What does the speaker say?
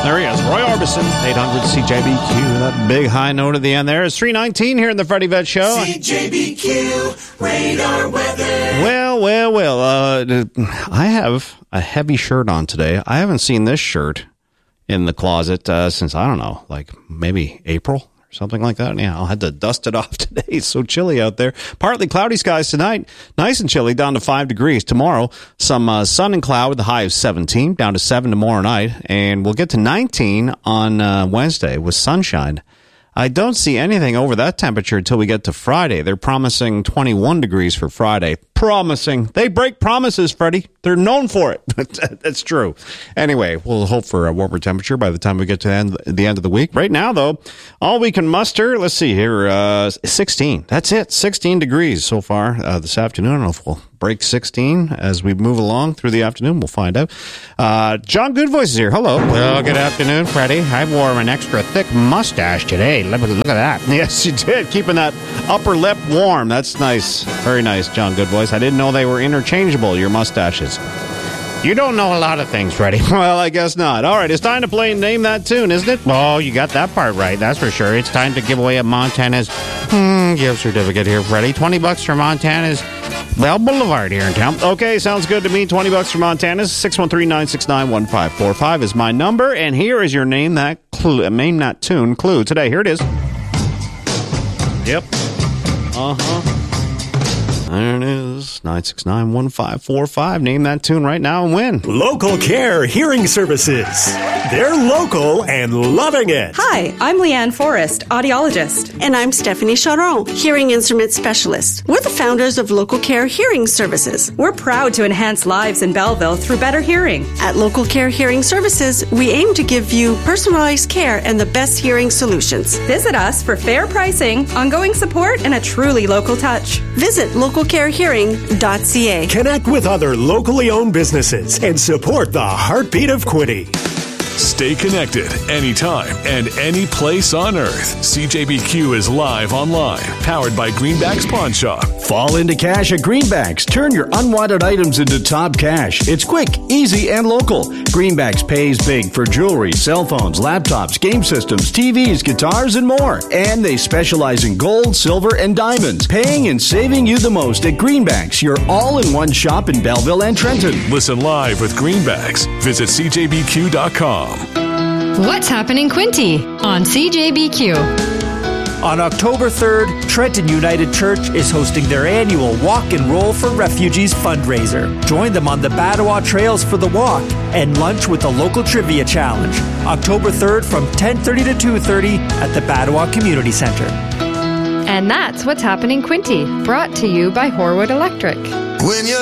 There he is, Roy Orbison, 800 CJBQ. That big high note at the end there. It's 3:19 here in the Freddie Vet Show. CJBQ radar weather. Well. I have a heavy shirt on today. I haven't seen this shirt in the closet since, I don't know, like maybe April. Something like that. Yeah, I'll have to dust it off today. It's so chilly out there. Partly cloudy skies tonight. Nice and chilly, down to 5 degrees. Tomorrow, some sun and cloud with a high of 17, down to 7 tomorrow night. And we'll get to 19 on Wednesday with sunshine. I don't see anything over that temperature until we get to Friday. They're promising 21 degrees for Friday. Promising. They break promises, Freddie. They're known for it. That's true. Anyway, we'll hope for a warmer temperature by the time we get to the end of the week. Right now, though, all we can muster, let's see here, 16. That's it. 16 degrees so far this afternoon. I don't know if we'll break 16 as we move along through the afternoon. We'll find out. John Goodvoice is here. Hello. Well, good afternoon, Freddie. I wore an extra thick mustache today. Look at that. Yes, you did. Keeping that upper lip warm. That's nice. Very nice, John Goodvoice. I didn't know they were interchangeable, your mustaches. You don't know a lot of things, Freddie. Well, I guess not. All right, it's time to play Name That Tune, isn't it? Oh, you got that part right, that's for sure. It's time to give away a Montana's gift certificate here, Freddie. $20 for Montana's Bell Boulevard here in town. Okay, sounds good to me. $20 for Montana's. 613-969-1545 is my number, and here is your Name That Tune clue today. Here it is. Yep. There it is. 969-1545. Name that tune right now and win. Local Care Hearing Services. They're local and loving it. Hi, I'm Leanne Forrest, audiologist. And I'm Stephanie Charon, hearing instrument specialist. We're the founders of Local Care Hearing Services. We're proud to enhance lives in Belleville through better hearing. At Local Care Hearing Services, we aim to give you personalized care and the best hearing solutions. Visit us for fair pricing, ongoing support, and a truly local touch. Visit localcarehearing.ca. Connect with other locally owned businesses and support the heartbeat of Quinte. Stay connected anytime and any place on earth. CJBQ is live online, powered by Greenback's Pawn Shop. Fall into cash at Greenbacks. Turn your unwanted items into top cash. It's quick, easy, and local. Greenbacks pays big for jewelry, cell phones, laptops, game systems, TVs, guitars, and more. And they specialize in gold, silver, and diamonds. Paying and saving you the most at Greenbacks, your all-in-one shop in Belleville and Trenton. Listen live with Greenbacks. Visit CJBQ.com. What's happening, Quinte on CJBQ? On October 3rd, Trenton United Church is hosting their annual Walk and Roll for Refugees fundraiser. Join them on the Battawa Trails for the walk and lunch with the local trivia challenge. October 3rd from 10:30 to 2:30 at the Battawa Community Center. And that's What's Happening, Quinte, brought to you by Horwood Electric. When you